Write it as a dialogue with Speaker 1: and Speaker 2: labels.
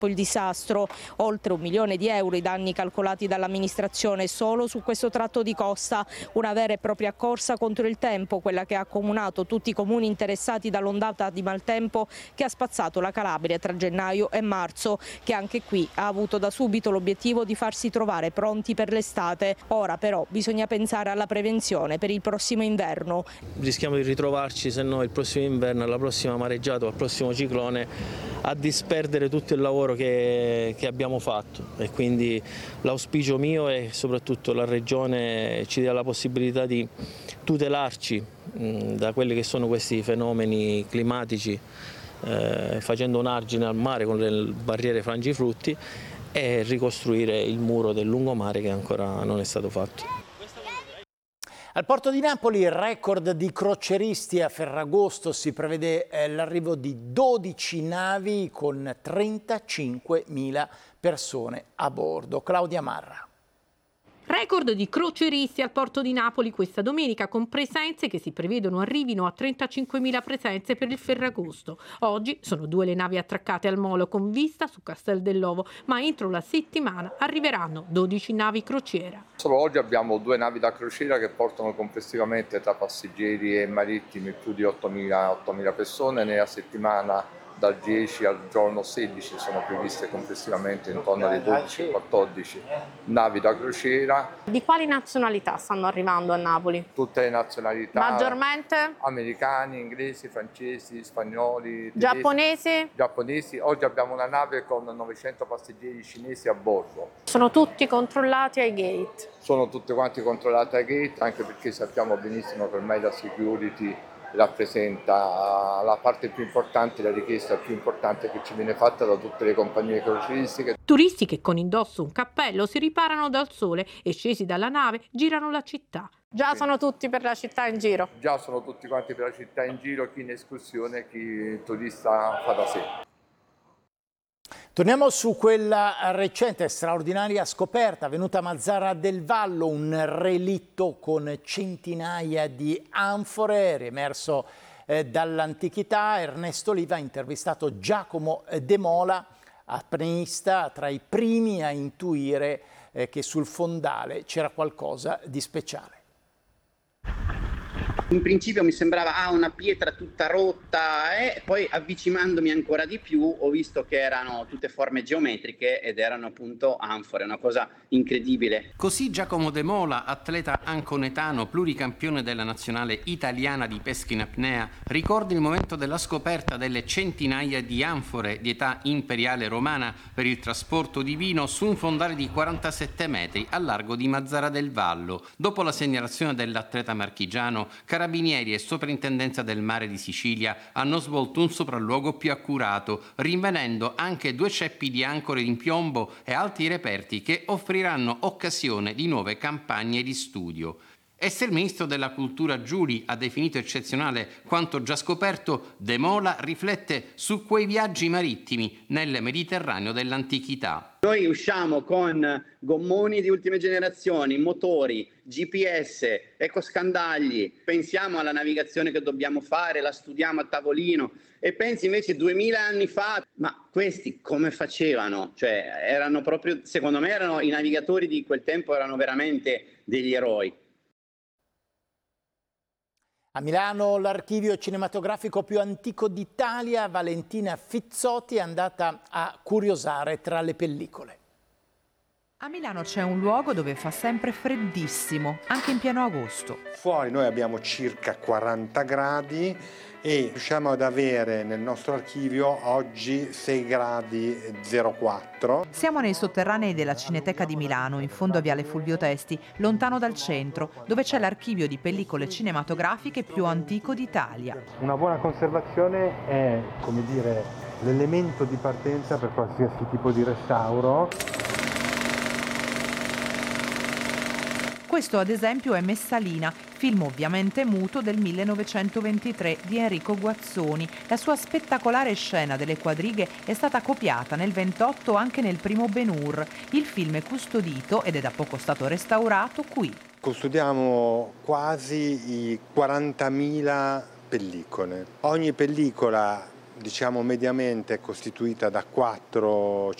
Speaker 1: il disastro. Oltre 1 milione di euro i danni calcolati dall'amministrazione solo su questo tratto di costa, una vera e propria corsa contro il tempo, quella che ha accomunato tutti i comuni interessati dall'ondata di maltempo che ha spazzato la Calabria tra gennaio e marzo, che anche qui ha avuto da subito l'obiettivo di farsi trovare pronti per l'estate. Ora però bisogna pensare alla prevenzione per il prossimo inverno.
Speaker 2: Rischiamo di ritrovarci, se no il prossimo inverno, alla prossima mareggiata o al prossimo ciclone, a disperdere tutto il lavoro che abbiamo fatto, e quindi l'auspicio mio è soprattutto la Regione ci dia la possibilità di tutelarci da quelli che sono questi fenomeni climatici, facendo un argine al mare con le barriere frangiflutti e ricostruire il muro del lungomare che ancora non è stato fatto.
Speaker 3: Al porto di Napoli record di croceristi a Ferragosto, si prevede l'arrivo di 12 navi con 35.000 persone a bordo. Claudia Marra.
Speaker 4: Record di croceristi al porto di Napoli questa domenica, con presenze che si prevedono arrivino a 35.000 presenze per il Ferragosto. Oggi sono 2 le navi attraccate al molo con vista su Castel dell'Ovo, ma entro la settimana arriveranno 12 navi crociera.
Speaker 5: Solo oggi abbiamo 2 navi da crociera che portano complessivamente tra passeggeri e marittimi più di 8.000 persone. Nella settimana dal 10 al giorno 16 sono previste complessivamente intorno alle 12-14 navi da crociera.
Speaker 4: Di quali nazionalità stanno arrivando a Napoli?
Speaker 5: Tutte le nazionalità.
Speaker 4: Maggiormente?
Speaker 5: Americani, inglesi, francesi, spagnoli,
Speaker 4: Giapponesi?
Speaker 5: Giapponesi. Oggi abbiamo una nave con 900 passeggeri cinesi a bordo.
Speaker 4: Sono tutti controllati ai gate?
Speaker 5: Sono tutti quanti controllati ai gate, anche perché sappiamo benissimo che ormai la security rappresenta la parte più importante, la richiesta più importante che ci viene fatta da tutte le compagnie crocieristiche.
Speaker 4: Turisti che con indosso un cappello si riparano dal sole e scesi dalla nave girano la città. Già sono tutti per la città in giro?
Speaker 5: Già sono tutti quanti per la città in giro, chi in escursione, chi turista fa da sé.
Speaker 3: Torniamo su quella recente straordinaria scoperta avvenuta a Mazara del Vallo, un relitto con centinaia di anfore, riemerso dall'antichità. Ernesto Oliva ha intervistato Giacomo De Mola, apnista, tra i primi a intuire che sul fondale c'era qualcosa di speciale.
Speaker 6: In principio mi sembrava una pietra tutta rotta, e poi avvicinandomi ancora di più ho visto che erano tutte forme geometriche ed erano appunto anfore, una cosa incredibile.
Speaker 7: Così Giacomo De Mola, atleta anconetano, pluricampione della nazionale italiana di pesca in apnea, ricorda il momento della scoperta delle centinaia di anfore di età imperiale romana per il trasporto di vino su un fondale di 47 metri al largo di Mazara del Vallo. Dopo la segnalazione dell'atleta marchigiano, Carabinieri e Soprintendenza del Mare di Sicilia hanno svolto un sopralluogo più accurato, rinvenendo anche 2 ceppi di ancore in piombo e altri reperti che offriranno occasione di nuove campagne di studio. E se il ministro della Cultura Giuli ha definito eccezionale quanto già scoperto, De Mola riflette su quei viaggi marittimi nel Mediterraneo dell'antichità.
Speaker 6: Noi usciamo con gommoni di ultime generazioni, motori, GPS, ecoscandagli, pensiamo alla navigazione che dobbiamo fare, la studiamo a tavolino, e pensi invece 2000 anni fa, ma questi come facevano? Cioè erano proprio, secondo me i navigatori di quel tempo erano veramente degli eroi.
Speaker 3: A Milano l'archivio cinematografico più antico d'Italia, Valentina Fizzotti, è andata a curiosare tra le pellicole.
Speaker 8: A Milano c'è un luogo dove fa sempre freddissimo, anche in pieno agosto.
Speaker 9: Fuori noi abbiamo circa 40 gradi e riusciamo ad avere nel nostro archivio oggi 6 gradi 04.
Speaker 8: Siamo nei sotterranei della Cineteca di Milano, in fondo a Viale Fulvio Testi, lontano dal centro, dove c'è l'archivio di pellicole cinematografiche più antico d'Italia.
Speaker 10: Una buona conservazione è, come dire, l'elemento di partenza per qualsiasi tipo di restauro.
Speaker 8: Questo ad esempio è Messalina, film ovviamente muto del 1923 di Enrico Guazzoni. La sua spettacolare scena delle quadrighe è stata copiata nel 28 anche nel primo Ben-Hur. Il film è custodito ed è da poco stato restaurato qui.
Speaker 9: Custodiamo quasi i 40.000 pellicole. Ogni pellicola diciamo mediamente è costituita da 4